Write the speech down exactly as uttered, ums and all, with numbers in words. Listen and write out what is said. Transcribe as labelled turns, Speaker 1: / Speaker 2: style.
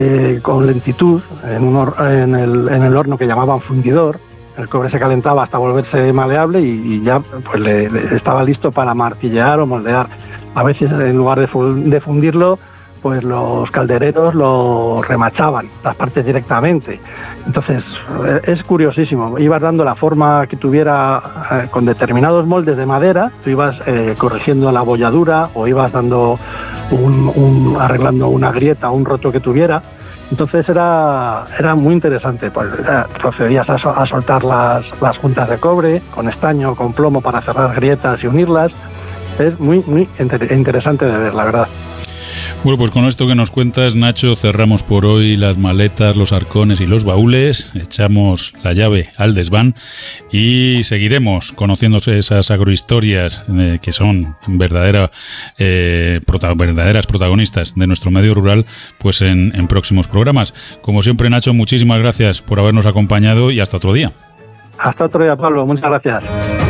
Speaker 1: eh, con lentitud en, un hor- en, el, en el horno que llamaban fundidor. El cobre se calentaba hasta volverse maleable y, y ya pues le, le estaba listo para martillear o moldear. A veces, en lugar de, fu- de fundirlo, pues los caldereros lo remachaban, las partes directamente. Entonces, es curiosísimo. Ibas dando la forma que tuviera eh, con determinados moldes de madera, tú ibas eh, corrigiendo la bolladura o ibas dando un, un, arreglando una grieta o un roto que tuviera. Entonces era, era muy interesante. Pues, eh, procedías a, so- a soltar las, las juntas de cobre con estaño, con plomo para cerrar grietas y unirlas. Es muy, muy inter- interesante de ver, la verdad.
Speaker 2: Bueno, pues con esto que nos cuentas, Nacho, cerramos por hoy las maletas, los arcones y los baúles, echamos la llave al desván y seguiremos conociéndose esas agrohistorias eh, que son verdadera, eh, prota- verdaderas protagonistas de nuestro medio rural, pues en, en próximos programas. Como siempre, Nacho, muchísimas gracias por habernos acompañado y hasta otro día.
Speaker 1: Hasta otro día, Pablo. Muchas gracias.